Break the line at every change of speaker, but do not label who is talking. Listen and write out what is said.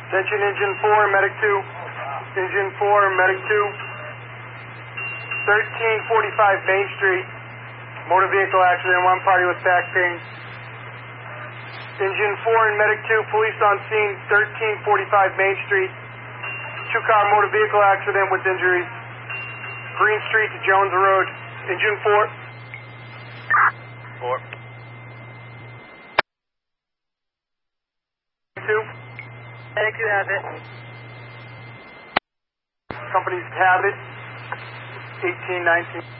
Attention Engine 4, Medic 2. Engine 4, Medic 2. 1345 Main Street. Motor vehicle accident, one party with back pain. Engine 4 and Medic 2, police on scene, 1345 Main Street. Two-car motor vehicle accident with injuries. Green Street to Jones Road. Engine 4.
4.
2.
Medic 2 has it.
Companies have it. 1819.